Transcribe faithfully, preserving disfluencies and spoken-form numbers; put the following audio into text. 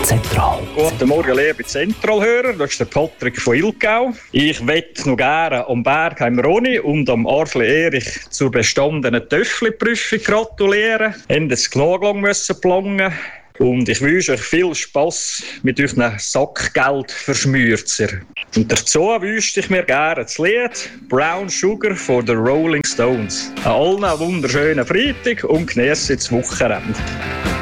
Zentral. Guten Morgen, liebe Zentralhörer, das ist der Patrick von Ilkau. Ich möchte noch gerne am Bergheim Ronny und am Arfli Erich zur bestandenen Töffli-Prüfung gratulieren. Haben das Knagelang müssen plangen. Und ich wünsche euch viel Spass mit euren Sackgeldverschmürzer. Und dazu wünsche ich mir gerne das Lied Brown Sugar von den Rolling Stones. An allen einen wunderschönen Freitag und genießt das Wochenende.